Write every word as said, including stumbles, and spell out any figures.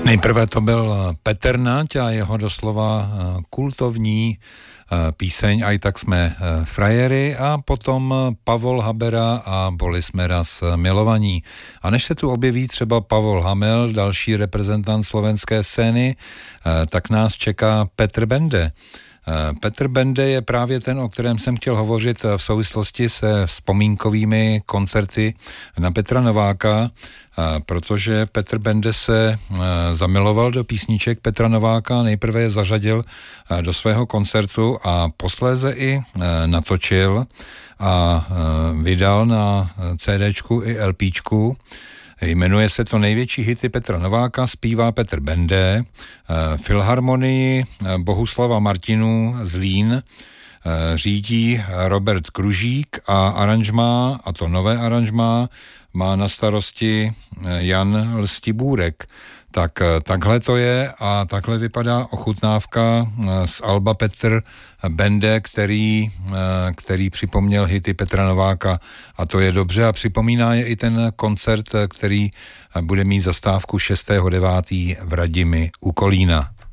Nejprve to byl Petr Nať a jeho doslova kultovní píseň Aj tak jsme frajery a potom Pavol Habera a Boli jsme raz milovaní. A než se tu objeví třeba Pavol Hamel, další reprezentant slovenské scény, tak nás čeká Petr Bende. Petr Bende je právě ten, o kterém jsem chtěl hovořit v souvislosti se vzpomínkovými koncerty na Petra Nováka, protože Petr Bende se zamiloval do písniček Petra Nováka, nejprve je zařadil do svého koncertu a posléze i natočil a vydal na CDčku i LPčku. Jmenuje se to Největší hity Petra Nováka, zpívá Petr Bende, filharmonii Bohuslava Martinů Zlín řídí Robert Kružík a aranžmá, a to nové aranžmá, má na starosti Jan Lstibůrek. Tak takhle to je a takhle vypadá ochutnávka z alba Petr Bende, který, který připomněl hity Petra Nováka a to je dobře a připomíná je i ten koncert, který bude mít zastávku šestého devátého v Radimi u Kolína.